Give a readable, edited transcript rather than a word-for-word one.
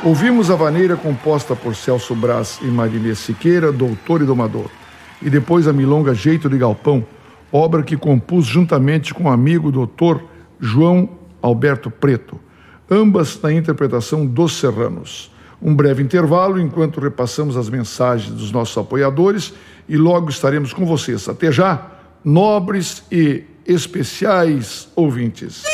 Ouvimos a vaneira composta por Celso Brás e Marinês Siqueira, doutor e domador. E depois a milonga Jeito de Galpão, obra que compus juntamente com o amigo doutor João Alberto Preto, ambas na interpretação dos Serranos. Um breve intervalo enquanto repassamos as mensagens dos nossos apoiadores e logo estaremos com vocês. Até já, nobres e especiais ouvintes.